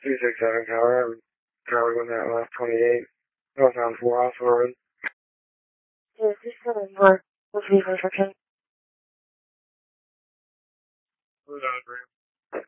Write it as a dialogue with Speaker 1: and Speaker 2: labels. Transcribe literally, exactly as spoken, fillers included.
Speaker 1: two six seven Tower, I'm Charlie one that last twenty-eight, northbound four Hospital Road. Yeah, three seven four, what's the restriction? Hold on, Graham.